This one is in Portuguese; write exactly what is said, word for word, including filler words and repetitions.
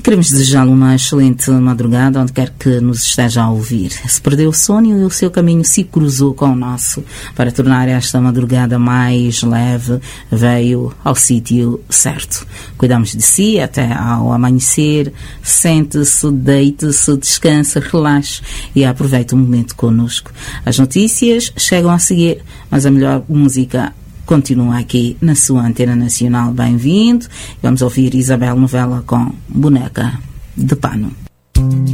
Queremos desejar-lhe uma excelente madrugada, onde quer que nos esteja a ouvir. Se perdeu o sono e o seu caminho se cruzou com o nosso, para tornar esta madrugada mais leve, veio ao sítio certo. Cuidamos de si até ao amanhecer. Sente-se, deite-se, descanse, relaxe e aproveite o momento connosco. As notícias chegam a seguir, mas a melhor música continua aqui na sua Antena Nacional. Bem-vindo. Vamos ouvir Isabel Novella com Boneca de Pano.